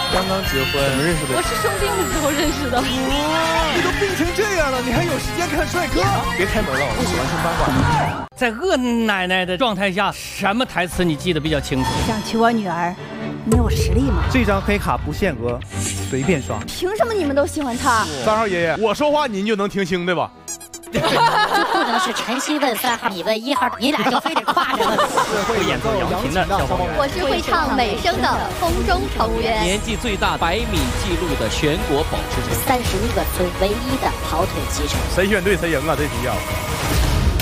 刚刚结婚，怎么认识的？ 我是生病的时候认识的。 哇，你都病成这样了，你还有时间看帅哥？别开门了，我喜欢听八卦。 在恶奶奶的状态下，什么台词你记得比较清楚？ 想娶我女儿，你有实力吗？ 这张黑卡不限额，随便刷。 凭什么你们都喜欢他 ？3号爷爷，我说话您就能听清对吧？ 就不能是晨曦问3号，你问1号，你俩就非得跨着问。 会演奏扬琴的消防员， 我是会唱美声的风中成员， 年纪最大100米纪录的全国保持者 ，31个村唯一的跑腿骑手。 谁选对谁赢啊？这题啊！